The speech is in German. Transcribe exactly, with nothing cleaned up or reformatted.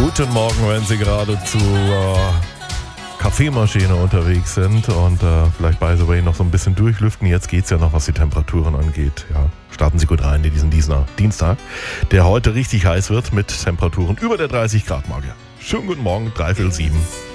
Guten Morgen, wenn Sie gerade zur äh, Kaffeemaschine unterwegs sind und äh, vielleicht by the way noch so ein bisschen durchlüften. Jetzt geht's ja noch, was die Temperaturen angeht. Ja, starten Sie gut rein in diesen Dienstag, der heute richtig heiß wird mit Temperaturen über der dreißig Grad Marke. Schönen guten Morgen, dreiviertel sieben.